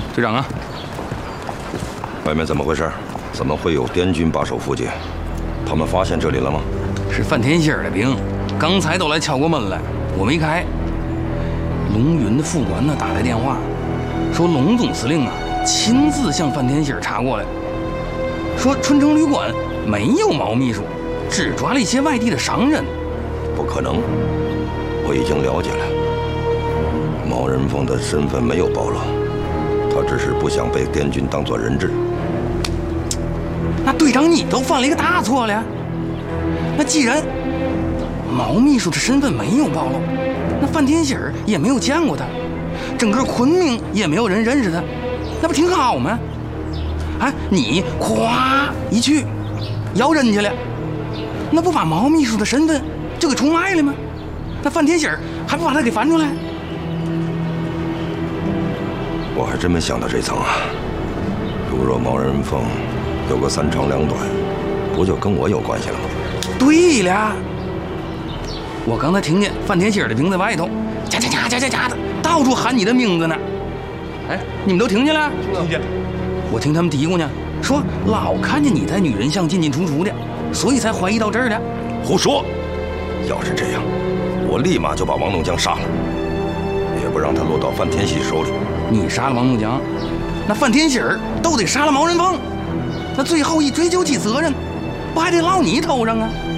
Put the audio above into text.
队长啊， 外面怎么回事？怎么会有滇军把守附近？他们发现这里了吗？ 是范天喜的兵，刚才都来敲过门来，我没开。龙云的副官呢打来电话，说龙总司令啊亲自向范天喜查过来，说春城旅馆没有毛秘书，只抓了一些外地的商人。 不可能，我已经了解了，毛人凤的身份没有暴露，他只是不想被滇军当作人质。 那队长你都犯了一个大错了。那既然毛秘书的身份没有暴露，那范天喜也没有见过他，整个昆明也没有人认识他，那不挺好吗？哎，你咵一去要人去了，那不把毛秘书的身份就给出卖了吗？那范天喜还不把他给翻出来？ 我还真没想到这层啊。如若毛人凤有个三长两短，不就跟我有关系了吗？ 对了，我刚才听见范天喜的兵在外头加的，到处喊你的名字呢。哎，你们都听见了？ 听见。 我听他们嘀咕呢，说老看见你在女人巷进进出出的，所以才怀疑到这儿的。 胡说！要是这样，我立马就把王栋江杀了，也不让他落到范天喜手里。 你杀了王栋江，那范天喜都得杀了毛人凤，那最后一追究起责任，不还得落你头上啊？